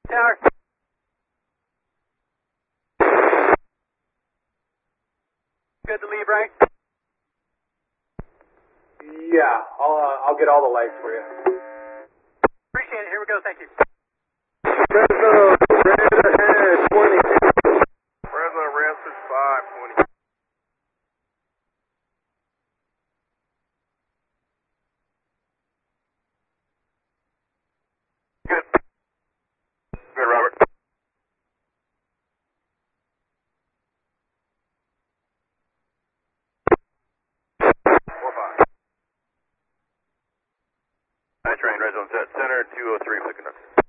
Tower. Good to leave, right? Yeah, I'll get all the lights for you. Appreciate it. Here we go. Thank you. Fresno, red ahead, 20. Fresno, red 65, 20. Good. Good, Robert. 4-5. Nice train, red zone set center, 203 for the conductor.